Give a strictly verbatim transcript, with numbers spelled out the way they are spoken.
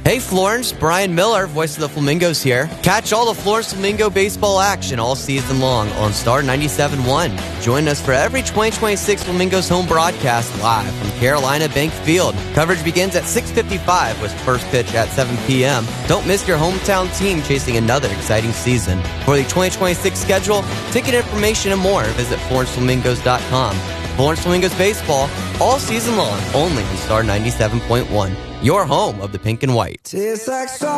Hey Florence, Brian Miller, voice of the Flamingos here. Catch all the Florence Flamingo baseball action all season long on Star ninety-seven point one. Join us for every twenty twenty-six Flamingos home broadcast live from Carolina Bank Field. Coverage begins at six fifty-five with first pitch at seven p.m. Don't miss your hometown team chasing another exciting season. For the twenty twenty-six schedule, ticket information and more, visit Florence Flamingos dot com. Florence Flamingos baseball all season long, only on Star ninety-seven point one. Your home of the pink and white.